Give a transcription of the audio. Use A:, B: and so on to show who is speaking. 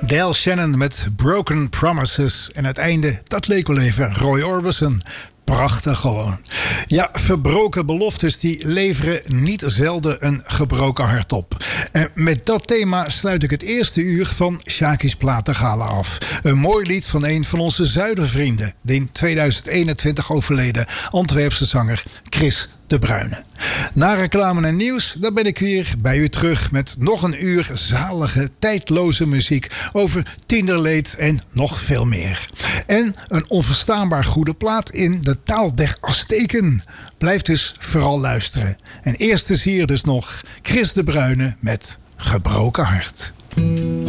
A: Dale Shannon met Broken Promises. En het einde, dat leek wel even Roy Orbison. Prachtig gewoon. Ja, verbroken beloftes die leveren niet zelden een gebroken hart op. En met dat thema sluit ik het eerste uur van Sjaki's Platengala af. Een mooi lied van een van onze zuidervrienden. De in 2021 overleden Antwerpse zanger Chris de Bruyne. Na reclame en nieuws, dan ben ik weer bij u terug met nog een uur zalige, tijdloze muziek over Tinderleed en nog veel meer. En een onverstaanbaar goede plaat in de taal der Azteken. Blijf dus vooral luisteren. En eerst is hier dus nog Chris de Bruyne met Gebroken Hart.